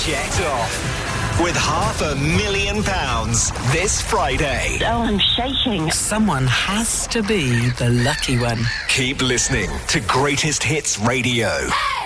Get off with £500,000 this Friday. Oh, I'm shaking. Someone has to be the lucky one. Keep listening to Greatest Hits Radio.